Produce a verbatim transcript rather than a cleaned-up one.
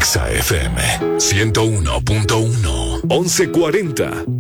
Exa F M ciento uno punto uno, once cuarenta.